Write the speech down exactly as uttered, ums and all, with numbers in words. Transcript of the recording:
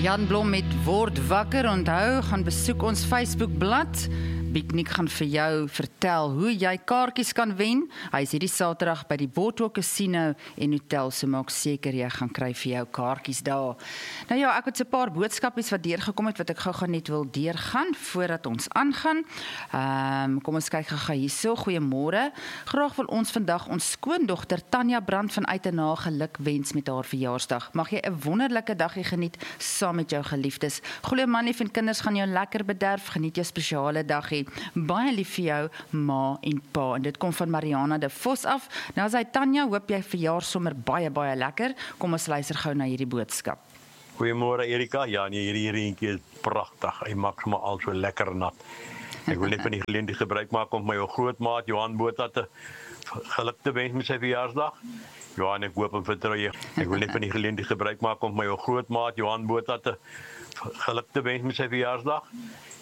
Jan Blom met Word Wakker, onthou, gaan besoek ons Facebookblad. Piknik gaan vir jou vertel hoe jy kaartjies kan wen. Hy is hierdie Saterdag by die Boardwalk Casino en Hotel, so maak seker jy gaan kry vir jou kaartjies daar. Nou ja, ek het 'n paar boodskapies wat deurgekom het, wat ek gou-gou net wil deurgaan, voordat ons aangaan. Um, kom ons kyk gou-gou hierso, goeiemôre. Graag wil ons vandag ons skoondogter Tanya Brand van Uitenaa geluk wens met haar verjaarsdag. Mag jy 'n wonderlike dagie geniet, saam met jou geliefdes. Glo man, lief en kinders gaan jou lekker bederf, geniet jou spesiale dagie. Baie lief vir jou, ma en pa. En dit kom van Mariana de Vos af. Nou sê Tanya, hoop jy verjaar sommer baie, baie lekker. Kom ons luister gou na hierdie boodskap. Goeiemôre Erika, ja nee, hierdie hierdie eentjie is pragtig. Hy maak sommer al so lekker nat. Ek wil net van die geleentheid gebruik maak om my grootmaat Johan Botha te geluk te wens met sy verjaarsdag. Johan, ek hoop en vertrou jy. Ek wil net van die geleentheid gebruik maak om my grootmaat Johan Botha te geluk te wens met sy verjaarsdag.